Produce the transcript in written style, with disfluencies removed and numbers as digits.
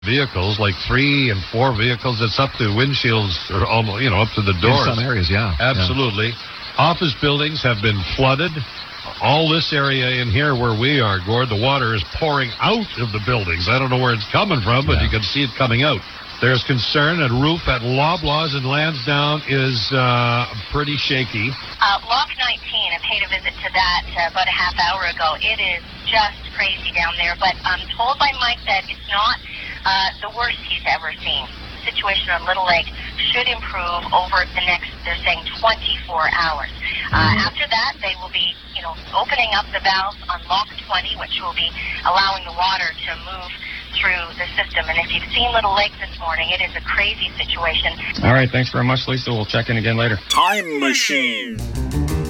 vehicles, like 3 and 4 vehicles. It's up to windshields, or almost, up to the doors. In some areas, yeah. Absolutely. Yeah. Office buildings have been flooded. All this area in here where we are, Gord, the water is pouring out of the buildings. I don't know where it's coming from, but you can see it coming out. There's concern that roof at Loblaws in Lansdowne is pretty shaky. Lock 19, I paid a visit to that about a half hour ago. It is just crazy down there, but I'm told by Mike that it's not the worst he's ever seen. The situation on Little Lake should improve over the next, they're saying, 24 hours. After that, they will be, opening up the valves on Lock 20, which will be allowing the water to move through the system. And if you've seen Little Lake this morning, it is a crazy situation. All right, thanks very much, Lisa. We'll check in again later. Time Machine.